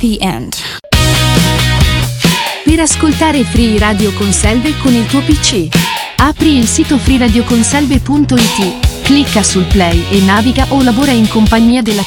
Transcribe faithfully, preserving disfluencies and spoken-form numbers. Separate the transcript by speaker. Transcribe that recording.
Speaker 1: Happy End.
Speaker 2: Per ascoltare Free Radio Conselve con il tuo P C, apri il sito free radio conselve punto it, clicca sul play e naviga o lavora in compagnia della